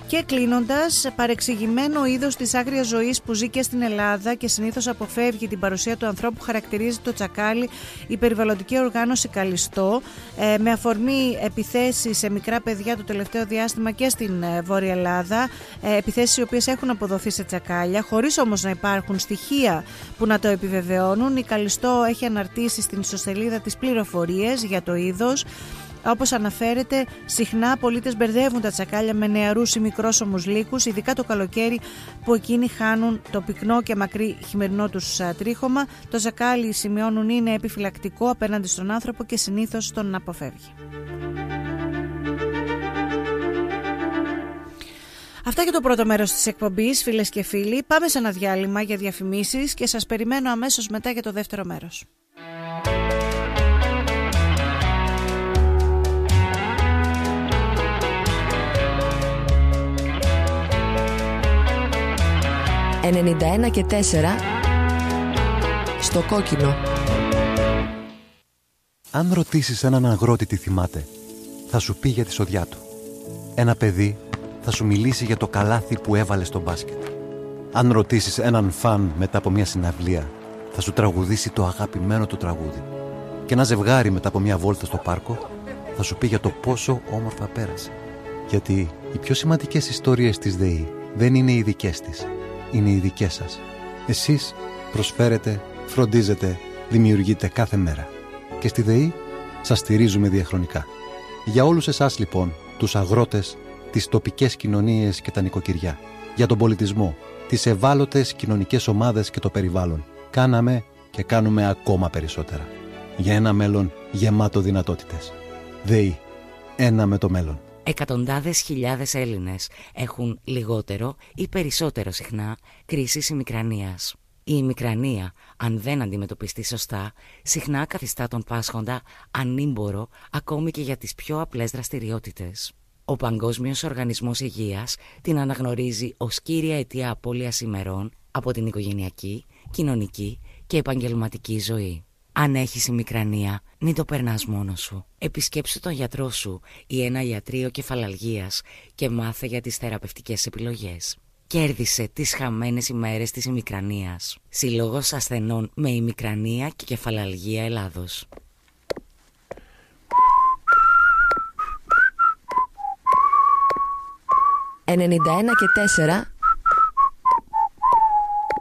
Και κλείνοντας, παρεξηγημένο είδος της άγριας ζωής που ζει και στην Ελλάδα και συνήθως αποφεύγει την παρουσία του ανθρώπου χαρακτηρίζει το τσακάλι η περιβαλλοντική οργάνωση Καλιστό, με αφορμή επιθέσεις σε μικρά παιδιά το τελευταίο διάστημα και στην Βόρεια Ελλάδα, επιθέσεις οι οποίες έχουν αποδοθεί σε τσακάλια, χωρίς όμως να υπάρχουν στοιχεία που να το επιβεβαιώνουν. Η Καλιστό έχει αναρτήσει στην ιστοσελίδα της πληροφορίες για το είδος. Όπως αναφέρεται, συχνά πολίτες μπερδεύουν τα τσακάλια με νεαρούς ή μικρόσωμους λύκους, ειδικά το καλοκαίρι που εκείνοι χάνουν το πυκνό και μακρύ χειμερινό τους τρίχωμα. Το τσακάλι, σημειώνουν, είναι επιφυλακτικό απέναντι στον άνθρωπο και συνήθως τον αποφεύγει. Αυτά για το πρώτο μέρος της εκπομπής, φίλες και φίλοι. Πάμε σε ένα διάλειμμα για διαφημίσεις και σας περιμένω αμέσως μετά για το δεύτερο μέρος. «91 και 4» στο κόκκινο. Αν ρωτήσεις έναν αγρότη τι θυμάται, θα σου πει για τη σοδιά του. Ένα παιδί θα σου μιλήσει για το καλάθι που έβαλε στο μπάσκετ. Αν ρωτήσεις έναν φαν μετά από μια συναυλία, θα σου τραγουδήσει το αγαπημένο του τραγούδι. Και ένα ζευγάρι μετά από μια βόλτα στο πάρκο θα σου πει για το πόσο όμορφα πέρασε. Γιατί οι πιο σημαντικές ιστορίες της ΔΕΗ δεν είναι οι δικές της, είναι οι δικές σας. Εσείς προσφέρετε, φροντίζετε, δημιουργείτε κάθε μέρα. Και στη ΔΕΗ σας στηρίζουμε διαχρονικά. Για όλους εσάς λοιπόν, τους αγρότες, τις τοπικές κοινωνίες και τα νοικοκυριά, για τον πολιτισμό, τις ευάλωτες κοινωνικές ομάδες και το περιβάλλον, κάναμε και κάνουμε ακόμα περισσότερα. Για ένα μέλλον γεμάτο δυνατότητες. ΔΕΗ. Ένα με το μέλλον. Εκατοντάδες χιλιάδες Έλληνες έχουν λιγότερο ή περισσότερο συχνά κρίσεις ημικρανίας. Η ημικρανία, αν δεν αντιμετωπιστεί σωστά, συχνά καθιστά τον πάσχοντα ανήμπορο ακόμη και για τις πιο απλές δραστηριότητες. Ο Παγκόσμιος Οργανισμός Υγείας την αναγνωρίζει ως κύρια αιτία απώλειας ημερών από την οικογενειακή, κοινωνική και επαγγελματική ζωή. Αν έχεις ημικρανία, μην το περνάς μόνος σου. Επισκέψου τον γιατρό σου ή ένα ιατρείο κεφαλαλγίας και μάθε για τις θεραπευτικές επιλογές. Κέρδισε τις χαμένες ημέρες της ημικρανίας. Συλλόγος ασθενών με ημικρανία και κεφαλαλγία Ελλάδος. «91 και 4»